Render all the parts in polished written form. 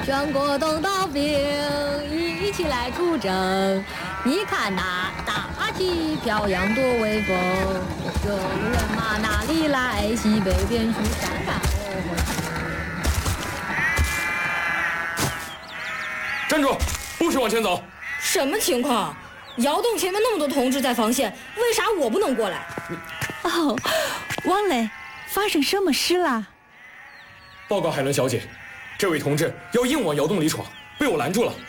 全国动刀兵一起来出征。你看那大旗飘扬多威风，这人马哪里来？西北边区山看站住！不许往前走！ 什么情况？窑洞前面那么多同志在防线，为啥我不能过来？ 哦，王磊，发生什么事了？ 报告海伦小姐，这位同志要硬往窑洞里闯，被我拦住了。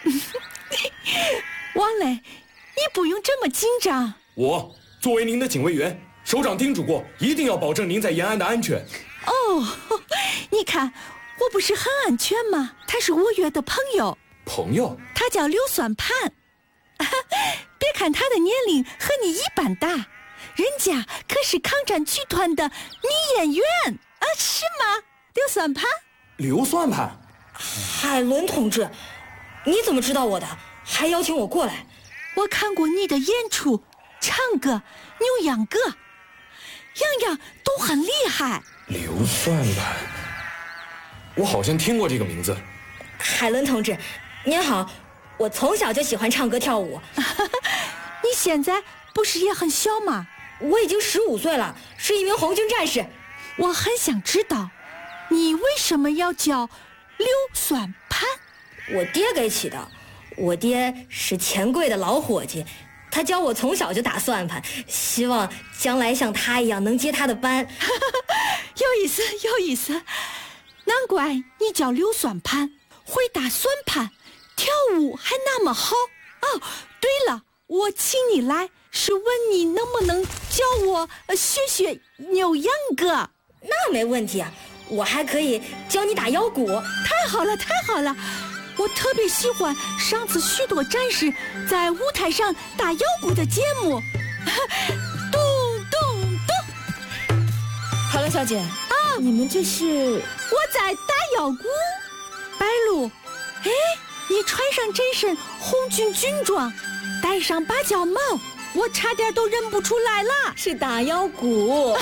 王磊，你不用这么紧张。 我作为您的警卫员，首长叮嘱过，一定要保证您在延安的安全。 哦，你看，我不是很安全吗？他是我约的朋友。 朋友？ 他叫硫酸盘。别看他的年龄和你一般大，人家可是抗战剧团的女演员啊，是吗？硫酸盘？ 硫酸盘？ 海伦同志，你怎么知道我的？还邀请我过来？ 我看过你的演出，唱歌、扭秧歌，样样都很厉害。 硫酸盘，我好像听过这个名字。 海伦同志，您好，我从小就喜欢唱歌跳舞。 你现在不是也很小吗？ 我已经15岁了，是一名红军战士。 我很想知道，你为什么要叫硫酸盘？ 我爹给起的。我爹是钱柜的老伙计，他教我从小就打算盘，希望将来像他一样能接他的班。 有意思，有意思。难怪你叫硫酸盘，会打算盘，跳舞还那么好。哦，对了，我请你来是问你能不能教我学学扭秧歌。 那没问题啊，我还可以教你打腰鼓。 太好了，太好了。我特别喜欢上次许多战士在舞台上打腰鼓的节目。咚咚咚！ 海伦小姐啊，你们这是？ 我在打腰鼓。白露，哎，你穿上这身红军军装，戴上芭蕉帽，我差点都认不出来了。 是打腰鼓。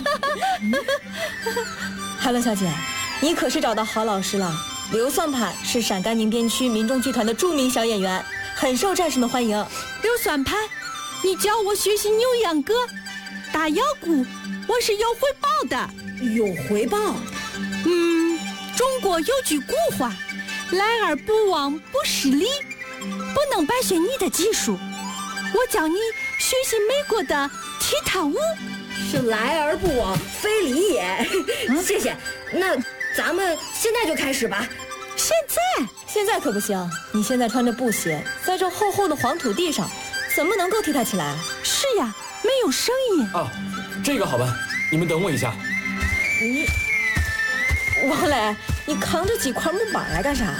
海伦小姐，你可是找到好老师了。硫酸盘是陕甘宁边区民众剧团的著名小演员，很受战士们欢迎。 硫酸盘，你教我学习扭秧歌、打腰鼓，我是有回报的。 有回报？ 中国有句古话，来而不往不失礼，不能白学你的技术。我教你学习美国的踢踏舞， 是来而不往非礼也。谢谢。那咱们现在就开始吧。现在可不行，你现在穿着布鞋，在这厚厚的黄土地上，怎么能够踢踏起来？ 是呀，没有声音啊。这个好办，你们等我一下。 王磊，你扛着几块木板来干啥？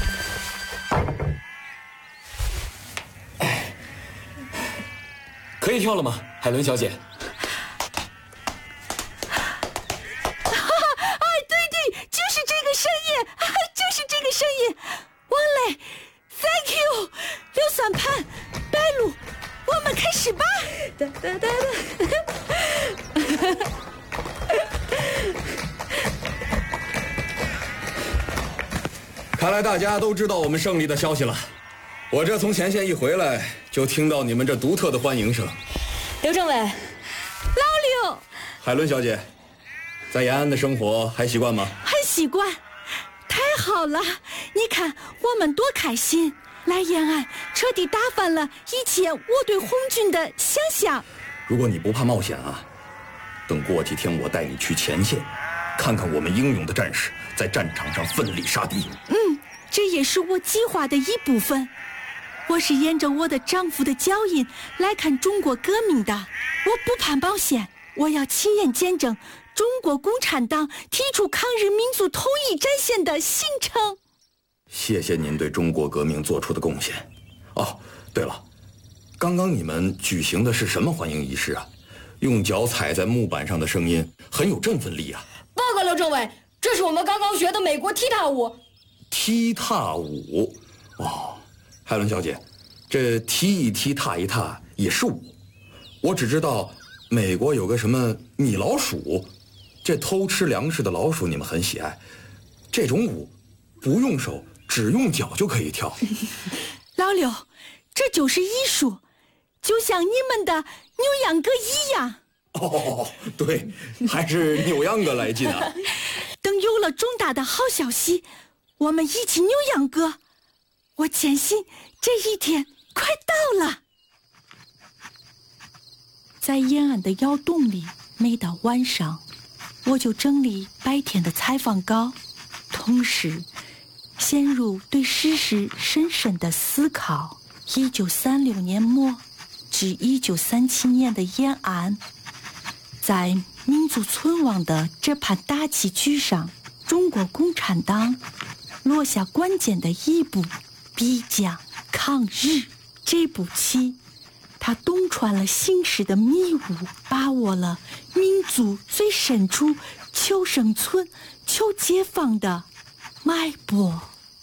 可以跳了吗，海伦小姐？ 王磊 ，Thank you， 硫酸盘，白露，我们开始吧。 看来大家都知道我们胜利的消息了。我这从前线一回来，就听到你们这独特的欢迎声。 刘政委， 老刘， 海伦小姐，在延安的生活还习惯吗？ 很习惯。太好了，你看我们多开心！来延安，彻底打翻了以前我对红军的想象。 如果你不怕冒险啊，等过几天我带你去前线，看看我们英勇的战士在战场上奋力杀敌。 这也是我计划的一部分。我是沿着我的丈夫的脚印来看中国革命的，我不怕冒险，我要亲眼见证中国共产党提出抗日民族统一战线的形成。 谢谢您对中国革命做出的贡献。哦，对了，刚刚你们举行的是什么欢迎仪式啊？用脚踩在木板上的声音很有振奋力啊。 报告刘政委，这是我们刚刚学的美国踢踏舞。 踢踏舞？哦，海伦小姐，这踢一踢踏一踏也是舞。我只知道美国有个什么米老鼠，这偷吃粮食的老鼠你们很喜爱。这种舞不用手只用脚就可以跳。 老刘，这就是艺术，就像你们的牛羊歌一样。 哦，对，还是扭秧歌来劲啊！ 等有了重大的好消息，我们一起扭秧歌。我坚信这一天快到了。在延安的窑洞里，每到晚上，我就整理白天的采访稿，同时陷入对世事深深的思考。1936年末至1937年的延安，在民族存亡的这盘大棋局上，中国共产党落下关键的一步，必将抗日。这步棋，它洞穿了形势的迷雾，把握了民族最深处求生存、求解放的脉搏。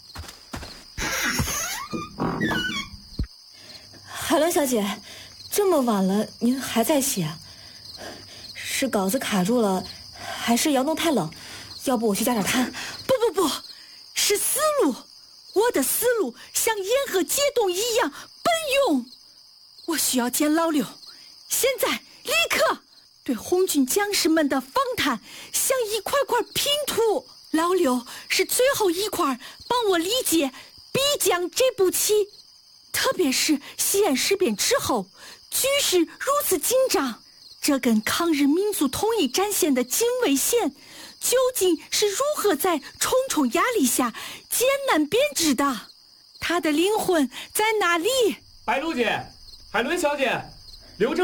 海伦小姐，这么晚了您还在写？是稿子卡住了，还是窑洞太冷？要不我去加点炭？ 不，是思路。我的思路像沿河解冻一样奔涌。我需要见老刘，现在立刻。对红军将士们的访谈像一块块拼图，老刘是最后一块帮我理解必将这步棋。特别是西安事变之后，局势如此紧张，这根抗日民族统一战线的警卫线究竟是如何在重重压力下艰难编织的？它的灵魂在哪里？ 白露姐，海伦小姐，刘正